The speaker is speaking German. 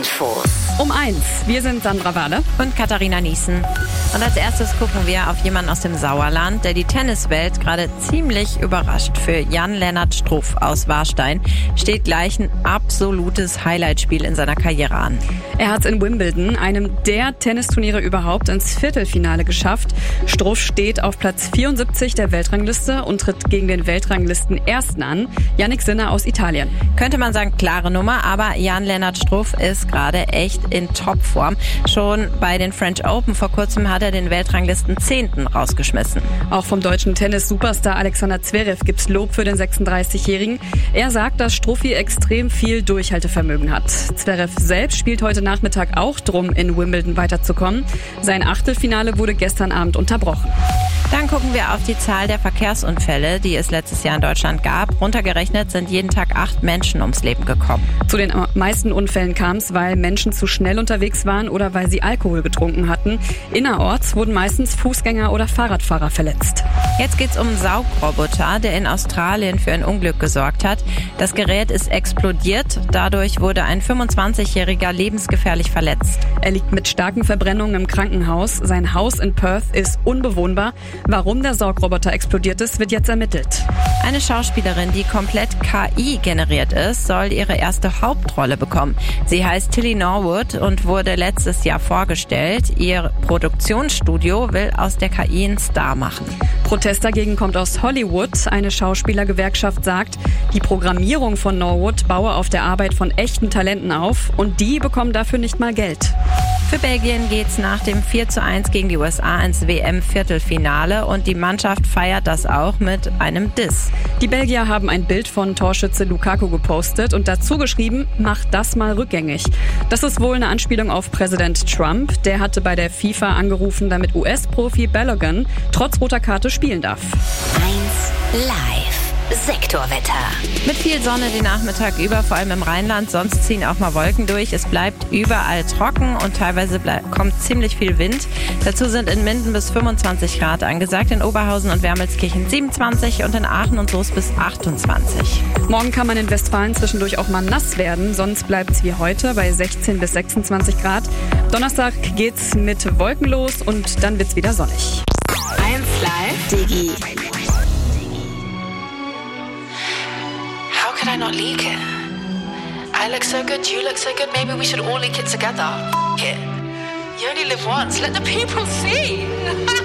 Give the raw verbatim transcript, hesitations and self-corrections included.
Infos. Um eins. Wir sind Sandra Wahle und Katharina Niesen. Und als erstes gucken wir auf jemanden aus dem Sauerland, der die Tenniswelt gerade ziemlich überrascht. Für Jan-Lennart Struff aus Warstein steht gleich ein absolutes Highlightspiel in seiner Karriere an. Er hat es in Wimbledon, einem der Tennisturniere überhaupt, ins Viertelfinale geschafft. Struff steht auf Platz vierundsiebzig der Weltrangliste und tritt gegen den Weltranglisten-Ersten an, Jannik Sinner aus Italien. Könnte man sagen, klare Nummer, aber Jan-Lennart Struff ist gerade echt in Topform. Schon bei den French Open vor kurzem hat er den Weltranglisten Zehnten rausgeschmissen. Auch vom deutschen Tennis-Superstar Alexander Zverev gibt's Lob für den sechsunddreißigjährigen. Er sagt, dass Struffi extrem viel Durchhaltevermögen hat. Zverev selbst spielt heute Nachmittag auch drum, in Wimbledon weiterzukommen. Sein Achtelfinale wurde gestern Abend unterbrochen. Dann gucken wir auf die Zahl der Verkehrsunfälle, die es letztes Jahr in Deutschland gab. Runtergerechnet sind jeden Tag acht Menschen ums Leben gekommen. Zu den meisten Unfällen kam es, weil Menschen zu schnell unterwegs waren oder weil sie Alkohol getrunken hatten. Innerorts wurden meistens Fußgänger oder Fahrradfahrer verletzt. Jetzt geht's um einen Saugroboter, der in Australien für ein Unglück gesorgt hat. Das Gerät ist explodiert. Dadurch wurde ein fünfundzwanzigjähriger lebensgefährlich verletzt. Er liegt mit starken Verbrennungen im Krankenhaus. Sein Haus in Perth ist unbewohnbar. Warum der Saugroboter explodiert ist, wird jetzt ermittelt. Eine Schauspielerin, die komplett K I generiert ist, soll ihre erste Hauptrolle bekommen. Sie heißt Tilly Norwood und wurde letztes Jahr vorgestellt. Ihr Produktionsstudio will aus der K I einen Star machen. Protest dagegen kommt aus Hollywood. Eine Schauspielergewerkschaft sagt, die Programmierung von Norwood baue auf der Arbeit von echten Talenten auf und die bekommen dafür nicht mal Geld. Für Belgien geht's nach dem vier zu eins gegen die U S A ins W M-Viertelfinale und die Mannschaft feiert das auch mit einem Diss. Die Belgier haben ein Bild von Torschütze Lukaku gepostet und dazu geschrieben, macht das mal rückgängig. Das ist wohl eine Anspielung auf Präsident Trump. Der hatte bei der FIFA angerufen, damit U S-Profi Balogun trotz roter Karte spielen darf. eins live. Sektorwetter. Mit viel Sonne den Nachmittag über, vor allem im Rheinland. Sonst ziehen auch mal Wolken durch. Es bleibt überall trocken und teilweise bleib, kommt ziemlich viel Wind. Dazu sind in Minden bis fünfundzwanzig Grad angesagt, in Oberhausen und Wermelskirchen siebenundzwanzig und in Aachen und Soest bis achtundzwanzig. Morgen kann man in Westfalen zwischendurch auch mal nass werden. Sonst bleibt es wie heute bei sechzehn bis sechsundzwanzig Grad. Donnerstag geht's mit Wolken los und dann wird's wieder sonnig. eins live. Digi. How could I not leak it? I look so good, you look so good, maybe we should all leak it together. F it. You only live once, let the people see.